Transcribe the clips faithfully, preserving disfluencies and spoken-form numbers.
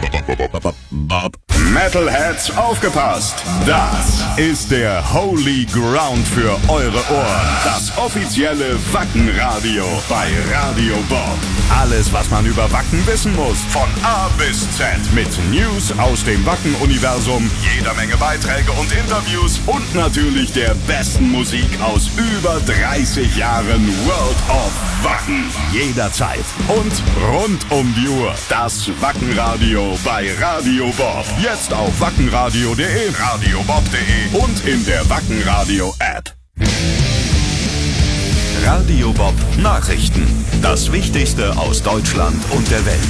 Metalheads, aufgepasst! Das ist der Holy Ground für eure Ohren. Das offizielle Wacken-Radio bei Radio Bob. Alles, was man über Wacken wissen muss. Von A bis Z. Mit News aus dem Wacken-Universum, jeder Menge Beiträge und Interviews und natürlich der besten Musik aus über dreißig Jahren World of Wacken. Jederzeit und rund um die Uhr. Das Wacken-Radio bei Radio Bob. Jetzt auf wackenradio punkt de, radiobob punkt de und in der Wacken-Radio-App. Radio Bob Nachrichten. Das Wichtigste aus Deutschland und der Welt.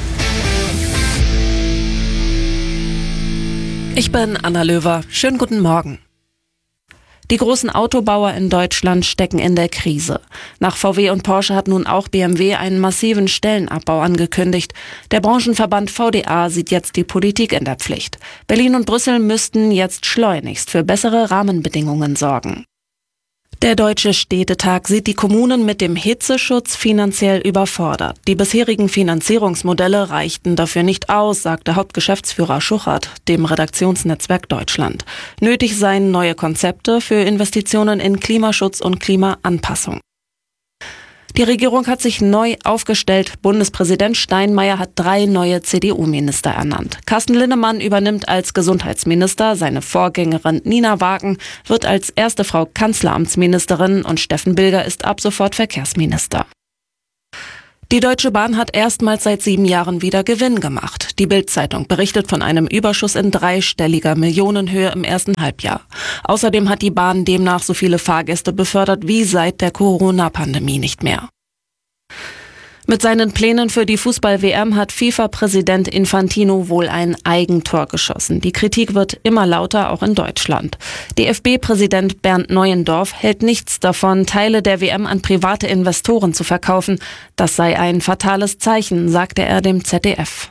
Ich bin Anna Löwer. Schönen guten Morgen. Die großen Autobauer in Deutschland stecken in der Krise. Nach V W und Porsche hat nun auch B M W einen massiven Stellenabbau angekündigt. Der Branchenverband V D A sieht jetzt die Politik in der Pflicht. Berlin und Brüssel müssten jetzt schleunigst für bessere Rahmenbedingungen sorgen. Der Deutsche Städtetag sieht die Kommunen mit dem Hitzeschutz finanziell überfordert. Die bisherigen Finanzierungsmodelle reichten dafür nicht aus, sagte Hauptgeschäftsführer Schuchert dem Redaktionsnetzwerk Deutschland. Nötig seien neue Konzepte für Investitionen in Klimaschutz und Klimaanpassung. Die Regierung hat sich neu aufgestellt. Bundespräsident Steinmeier hat drei neue C D U-Minister ernannt. Carsten Linnemann übernimmt als Gesundheitsminister, seine Vorgängerin Nina Wagen wird als erste Frau Kanzleramtsministerin und Steffen Bilger ist ab sofort Verkehrsminister. Die Deutsche Bahn hat erstmals seit sieben Jahren wieder Gewinn gemacht. Die Bild-Zeitung berichtet von einem Überschuss in dreistelliger Millionenhöhe im ersten Halbjahr. Außerdem hat die Bahn demnach so viele Fahrgäste befördert wie seit der Corona-Pandemie nicht mehr. Mit seinen Plänen für die Fußball-W M hat FIFA-Präsident Infantino wohl ein Eigentor geschossen. Die Kritik wird immer lauter, auch in Deutschland. D F B-Präsident Bernd Neuendorf hält nichts davon, Teile der W M an private Investoren zu verkaufen. Das sei ein fatales Zeichen, sagte er dem Z D F.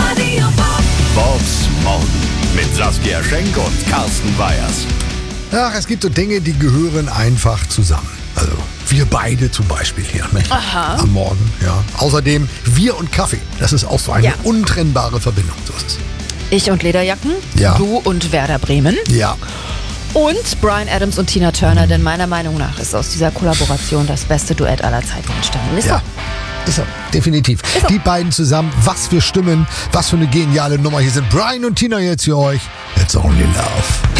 Bobs Morgen mit Saskia Schenk und Carsten Weyers. Ach, es gibt so Dinge, die gehören einfach zusammen. Also wir beide zum Beispiel hier ne? Aha. Am Morgen. Ja. Außerdem wir und Kaffee. Das ist auch so eine Ja. untrennbare Verbindung. So ist es. Ich und Lederjacken, Ja. du und Werder Bremen Ja. und Bryan Adams und Tina Turner, denn meiner Meinung nach ist aus dieser Kollaboration das beste Duett aller Zeiten entstanden. Ist Ja. so. Ist er, definitiv. so. Die beiden zusammen, was für Stimmen, was für eine geniale Nummer. Hier sind Bryan und Tina jetzt für euch. It's only love.